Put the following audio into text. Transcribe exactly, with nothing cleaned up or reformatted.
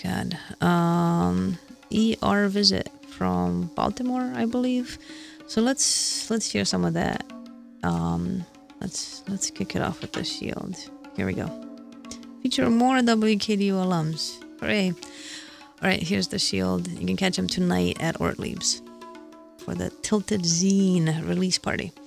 God. Um, E R visit from Baltimore, I believe. So let's let's hear some of that. Um, let's let's kick it off with the Shield. Here we go. Feature more W K D U alums. Hooray! All right, here's the Shield. You can catch them tonight at Ortlieb's for the Tilted Zine release party.